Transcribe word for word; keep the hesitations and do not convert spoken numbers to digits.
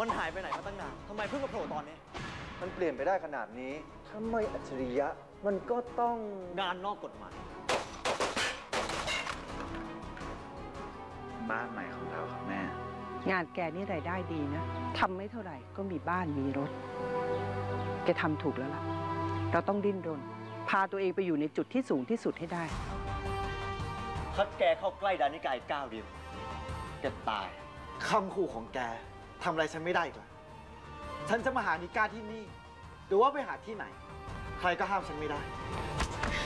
มันหายไปไหนมาตั้งนานทำไมเพิ่งมาโผล่ตอนนี้มันเปลี่ยนไปได้ขนาดนี้ถ้าไม่อัจฉริยะ มันก็ต้องงานนอกกฎหมายบ้านใหม่ของเราครับแม่งานแกนี่รายได้ดีนะทำไม่เท่าไหร่ก็มีบ้านมีรถ แกทำถูกแล้วล่ะ เราต้องดิ้นรน พาตัวเองไปอยู่ในจุดที่สูงที่สุดให้ได้ถ้าแกเข้าใกล้ดานิกายก้าวเดียวแกตายคำขู่ของแกทำอะไรฉันไม่ได้อีกแล้วฉันจะมาหานิก้าที่นี่ หรือว่าไปหาที่ไหน ใครก็ห้ามฉันไม่ได้